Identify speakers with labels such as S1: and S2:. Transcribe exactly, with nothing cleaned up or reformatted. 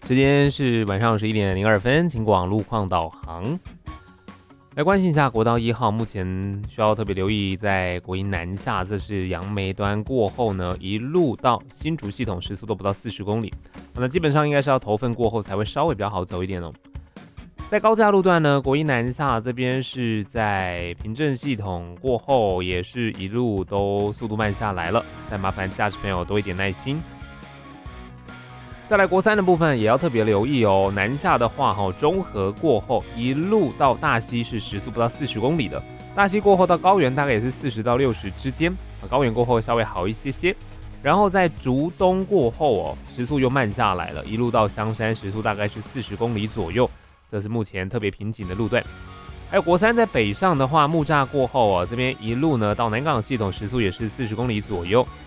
S1: 时间是晚上十一点零二分，请广路况导航。来关心一下国道一号，目前需要特别留意，在国营南下，这是杨梅端过后呢，一路到新竹系统时速都不到四十公里，那基本上应该是要头份过后才会稍微比较好走一点哦。在高架路段呢，国营南下这边是在平镇系统过后，也是一路都速度慢下来了，再麻烦驾驶朋友多一点耐心。再来国三的部分也要特别留意哦，南下的话，中和过后一路到大溪是时速不到四十公里的，大溪过后到高原大概也是四十到六十之间，高原过后稍微好一些些。然后在竹东过后哦，时速又慢下来了，一路到香山时速大概是四十公里左右，这是目前特别瓶颈的路段。还有国三在北上的话，木栅过后哦，这边一路呢到南港系统时速也是四十公里左右。